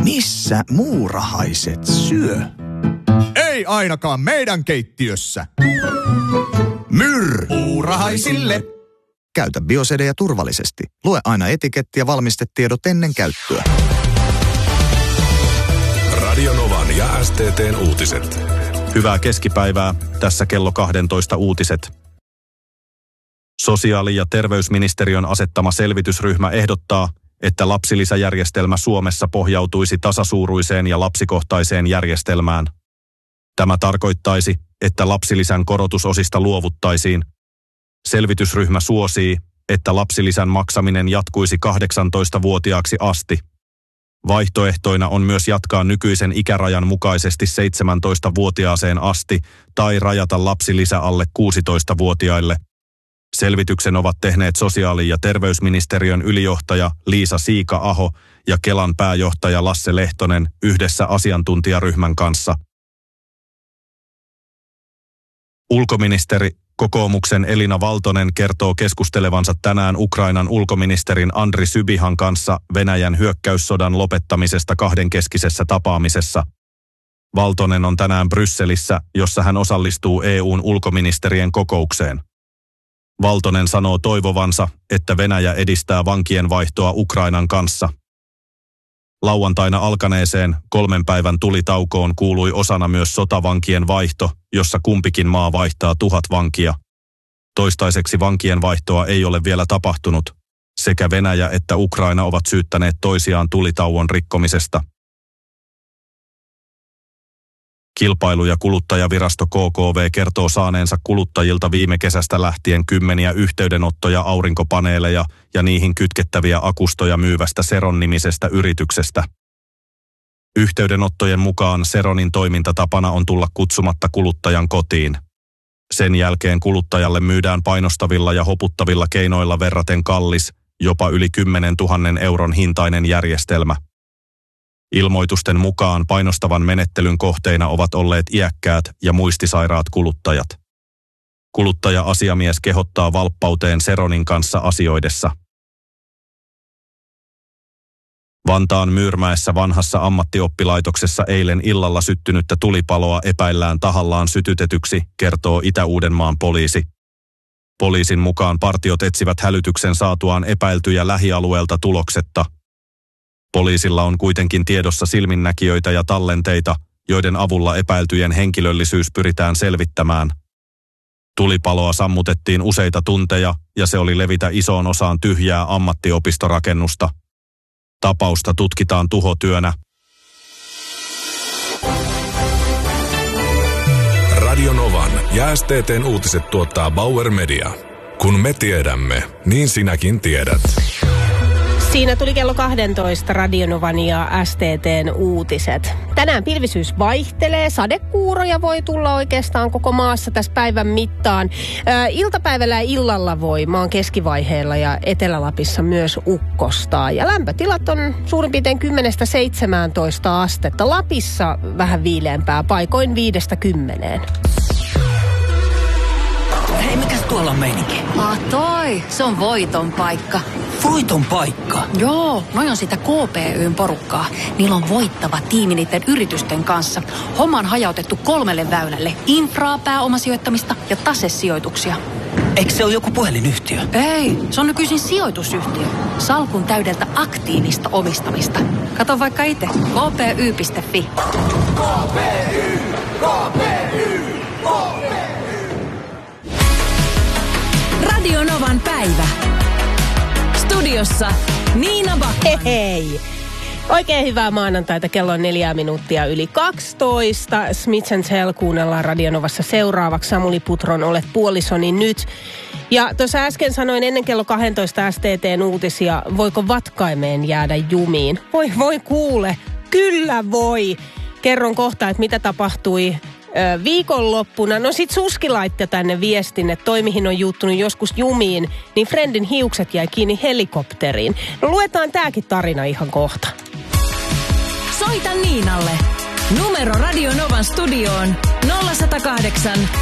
Missä muurahaiset syö? Ei ainakaan meidän keittiössä. Muurahaisille. Käytä Biosedeja turvallisesti. Lue aina etiketti ja valmistetiedot ennen käyttöä. Radio Novan ja STT:n uutiset. Hyvää keskipäivää. Tässä kello 12 uutiset. Sosiaali- ja terveysministeriön asettama selvitysryhmä ehdottaa, että lapsilisäjärjestelmä Suomessa pohjautuisi tasasuuruiseen ja lapsikohtaiseen järjestelmään. Tämä tarkoittaisi, että lapsilisän korotusosista luovuttaisiin. Selvitysryhmä suosii, että lapsilisän maksaminen jatkuisi 18-vuotiaaksi asti. Vaihtoehtoina on myös jatkaa nykyisen ikärajan mukaisesti 17-vuotiaaseen asti tai rajata lapsilisä alle 16-vuotiaille. Selvityksen ovat tehneet sosiaali- ja terveysministeriön ylijohtaja Liisa Siika-Aho ja Kelan pääjohtaja Lasse Lehtonen yhdessä asiantuntijaryhmän kanssa. Ulkoministeri kokoomuksen Elina Valtonen kertoo keskustelevansa tänään Ukrainan ulkoministerin Andri Sybihan kanssa Venäjän hyökkäyssodan lopettamisesta kahdenkeskisessä tapaamisessa. Valtonen on tänään Brysselissä, jossa hän osallistuu EU:n ulkoministerien kokoukseen. Valtonen sanoo toivovansa, että Venäjä edistää vankien vaihtoa Ukrainan kanssa. Lauantaina alkaneeseen 3 päivän tulitaukoon kuului osana myös sotavankien vaihto, jossa kumpikin maa vaihtaa 1000 vankia. Toistaiseksi vankien vaihtoa ei ole vielä tapahtunut. Sekä Venäjä että Ukraina ovat syyttäneet toisiaan tulitauon rikkomisesta. Kilpailu- ja kuluttajavirasto KKV kertoo saaneensa kuluttajilta viime kesästä lähtien kymmeniä yhteydenottoja aurinkopaneeleja ja niihin kytkettäviä akustoja myyvästä Seron-nimisestä yrityksestä. Yhteydenottojen mukaan Seronin toimintatapana on tulla kutsumatta kuluttajan kotiin. Sen jälkeen kuluttajalle myydään painostavilla ja hoputtavilla keinoilla verraten kallis, jopa yli 10 000 euron hintainen järjestelmä. Ilmoitusten mukaan painostavan menettelyn kohteina ovat olleet iäkkäät ja muistisairaat kuluttajat. Kuluttaja-asiamies kehottaa valppauteen Seronin kanssa asioidessa. Vantaan Myyrmäessä vanhassa ammattioppilaitoksessa eilen illalla syttynyttä tulipaloa epäillään tahallaan sytytetyksi, kertoo Itä-Uudenmaan poliisi. Poliisin mukaan partiot etsivät hälytyksen saatuaan epäiltyjä lähialueelta tuloksetta. Poliisilla on kuitenkin tiedossa silminnäkijöitä ja tallenteita, joiden avulla epäiltyjen henkilöllisyys pyritään selvittämään. Tulipaloa sammutettiin useita tunteja ja se oli levitä isoon osaan tyhjää ammattiopistorakennusta. Tapausta tutkitaan tuhotyönä. Radio Novan ja STT:n uutiset tuottaa Bauer Media. Kun me tiedämme, niin sinäkin tiedät. Siinä tuli kello 12 Radio Novan ja STT:n uutiset. Tänään pilvisyys vaihtelee, sadekuuroja voi tulla oikeastaan koko maassa tässä päivän mittaan. Iltapäivällä ja illalla voi maan keskivaiheella ja Etelä-Lapissa myös ukkostaa. Ja lämpötilat on suurin piirtein 10-17 astetta. Lapissa vähän viileämpää, paikoin 5-10. Hei, mikäs tuolla on meininki? Toi, se on voiton paikka. Voiton paikka? Joo, noi on sitä KPY:n porukkaa. Niillä on voittava tiimi niiden yritysten kanssa. Homma on hajautettu 3 väylälle. Infraa, pääomasijoittamista ja tasesijoituksia. Eikö se ole joku puhelinyhtiö? Ei, se on nykyisin sijoitusyhtiö. Salkun täydeltä aktiivista omistamista. Kato vaikka itse. kpy.fi. KPY, KPY, KPY. Radio Novan päivä. Studiossa Niina Backman. Hei! Oikein hyvää maanantaita. Kello on 4 minuuttia yli 12. Smith & Tell kuunnellaan Radio Novassa seuraavaksi. Samuli Putron, olet puolisoni nyt. Ja tuossa äsken sanoin ennen kello 12 STT:n uutisia, voiko vatkaimeen jäädä jumiin? Voi kuule, kyllä voi. Kerron kohta, että mitä tapahtui viikonloppuna. No sit Suski laittoi tänne viestin, että toi mihin on juuttunut joskus jumiin, niin Friendin hiukset jäi kiinni helikopteriin. No luetaan tääkin tarina ihan kohta. Soita Niinalle. Numero Radio Novan studioon 0108